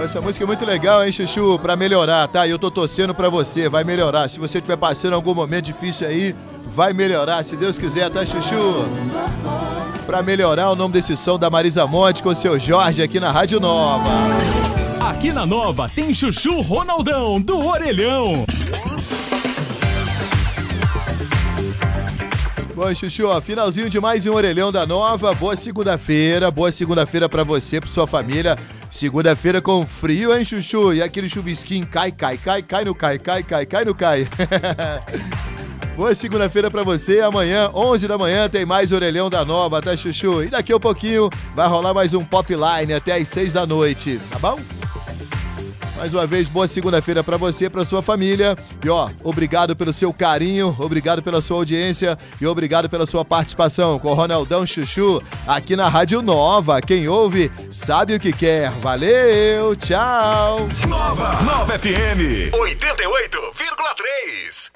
essa música é muito legal, hein, Chuchu? Pra melhorar, tá? E eu tô torcendo pra você, vai melhorar. Se você estiver passando algum momento difícil aí, vai melhorar, se Deus quiser, tá, Chuchu? Pra melhorar, o nome desse som da Marisa Monte com o seu Jorge aqui na Rádio Nova. Aqui na Nova tem Chuchu Ronaldão, do Orelhão. Bom, Chuchu, ó, finalzinho de mais um Orelhão da Nova. Boa segunda-feira pra você, pra sua família. Segunda-feira com frio, hein, Chuchu? E aquele chuvisquinho cai no cai. Boa segunda-feira pra você. Amanhã, 11 da manhã, tem mais Orelhão da Nova, tá, Chuchu? E daqui a pouquinho vai rolar mais um Pop Line até às 6 da noite, tá bom? Mais uma vez, boa segunda-feira pra você, pra sua família. E ó, obrigado pelo seu carinho, obrigado pela sua audiência e obrigado pela sua participação com o Ronaldão Chuchu aqui na Rádio Nova. Quem ouve sabe o que quer. Valeu, tchau! Nova FM 88,3.